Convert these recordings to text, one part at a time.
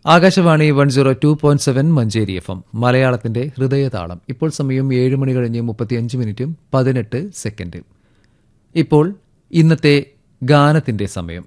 Akashvani 102.7 Manjeri FM മലയാളത്തിന്റെ ഹൃദയതാളം. ഇപ്പോൾ സമയം 7 മണി കഴിഞ്ഞ് 35 മിനിറ്റും 18 സെക്കൻഡ്. ഇപ്പോൾ ഇന്നത്തെ ഗാനത്തിന്റെ സമയം.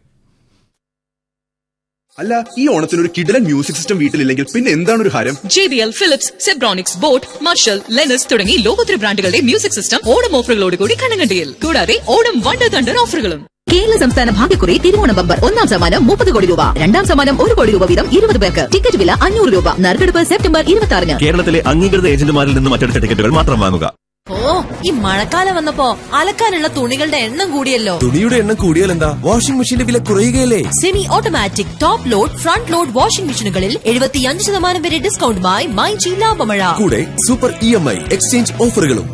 അല്ല, ഈ ഓണത്തിന് ഒരു കിടിലൻ മ്യൂസിക് സിസ്റ്റം വീട്ടിലില്ലെങ്കിൽ പിന്നെ എന്താണ് ഒരു ഹരം? JBL, Philips, Zebronics, Boat, Marshall, Lennox തുടങ്ങി ലോകോത്തര ബ്രാൻഡുകളുടെ മ്യൂസിക് സിസ്റ്റം ഓണം ഓഫറുകളോടുകൂടി കണ്ണങ്കണ്ടിയിൽ. കൂടാതെ ഓണം വണ്ടർ തണ്ടർ ഓഫറുകളും. കേരള സംസ്ഥാന ഭാഗ്യക്കുറി തിരുവോണം ബമ്പർ 1ാം സമ്മാനം 30 കോടി രൂപ, 2ാം സമ്മാനം 1 കോടി രൂപ വീതം 20 പേർക്ക്. ടിക്കറ്റ് വില 500 രൂപ. നറുക്കെടുപ്പ് സെപ്റ്റംബർ 26-ന്. കേരളത്തിലെ അംഗീകൃത ഏജന്റുമാരിൽ നിന്നും മറ്റെടുത്ത ടിക്കറ്റുകൾ മാത്രം വാങ്ങുക. ഈ മഴക്കാലം വന്നപ്പോ അലക്കാനുള്ള തുണികളുടെ എണ്ണം കൂടിയല്ലോ. തുണിയുടെ എണ്ണം കൂടിയാൽ എന്താ? വാഷിംഗ് മെഷീന്റെ വില കുറയുകയല്ലേ? Semi automatic top load front load washing മെഷീനുകളിൽ 75% വരെ ഡിസ്കൗണ്ടുമായി മൈജി ലാഭമഴ. കൂടെ സൂപ്പർ EMI എക്സ്ചേഞ്ച് ഓഫറുകളും.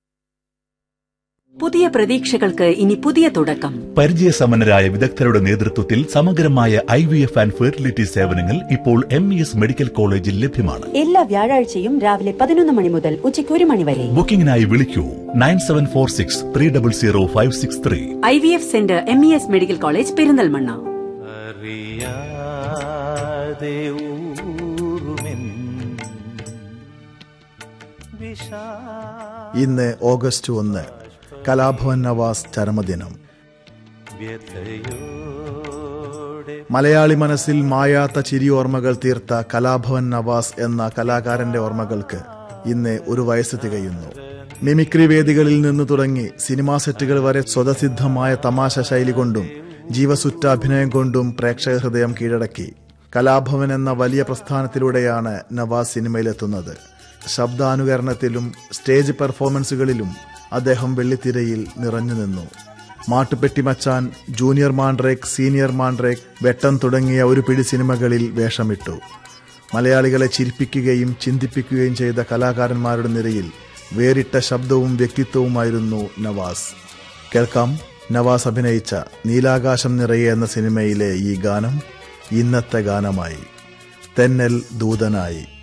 പുതിയ പ്രതീക്ഷകൾക്ക് ഇനി പുതിയ തുടക്കം. പരിചയസമ്പന്നരായ വിദഗ്ധരുടെ നേതൃത്വത്തിൽ സമഗ്രമായ IVF ആൻഡ് ഫെർട്ടിലിറ്റി സേവനങ്ങൾ ഇപ്പോൾ MES മെഡിക്കൽ കോളേജിൽ ലഭ്യമാണ്. എല്ലാ വ്യാഴാഴ്ചയും രാവിലെ 11 മണി മുതൽ ഉച്ചയ്ക്ക് 1 മണി വരെ. ബുക്കിംഗിനായി വിളിക്കൂ 9746300563. IVF centre MES medical college Perinthalmanna. ഇന്ന് ഓഗസ്റ്റ് 1 കലാഭവൻ നവാസ് ചരമദിനം. മലയാളി മനസ്സിൽ മായാത്ത ചിരിയോർമ്മകൾ തീർത്ത കലാഭവൻ നവാസ് എന്ന കലാകാരന്റെ ഓർമ്മകൾക്ക് ഇന്ന് 1 വയസ്സ് തികയുന്നു. മിമിക്രി വേദികളിൽ നിന്ന് തുടങ്ങി സിനിമാ സെറ്റുകൾ വരെ സ്വതസിദ്ധമായ തമാശ ശൈലി കൊണ്ടും ജീവസുറ്റ അഭിനയം കൊണ്ടും പ്രേക്ഷക ഹൃദയം കീഴടക്കി. കലാഭവൻ എന്ന വലിയ പ്രസ്ഥാനത്തിലൂടെയാണ് നവാസ് സിനിമയിലെത്തുന്നത്. ശബ്ദാനുകരണത്തിലും സ്റ്റേജ് പെർഫോമൻസുകളിലും അദ്ദേഹം വെള്ളിത്തിരയിൽ നിറഞ്ഞു നിന്നു. മാട്ടുപെട്ടി മച്ചാൻ, ജൂനിയർ മാൻഡ്രേക്ക്, സീനിയർ മാൻഡ്രേക്ക്, വെട്ടം തുടങ്ങിയ ഒരു പിടി സിനിമകളിൽ വേഷമിട്ടു. മലയാളികളെ ചിരിപ്പിക്കുകയും ചിന്തിപ്പിക്കുകയും ചെയ്ത കലാകാരന്മാരുടെ നിരയിൽ വേറിട്ട ശബ്ദവും വ്യക്തിത്വവുമായിരുന്നു നവാസ്. കേൾക്കാം നവാസ് അഭിനയിച്ച നീലാകാശം നിറയെ എന്ന സിനിമയിലെ ഈ ഗാനം ഇന്നത്തെ ഗാനമായി. തെന്നൽ ദൂതനായി.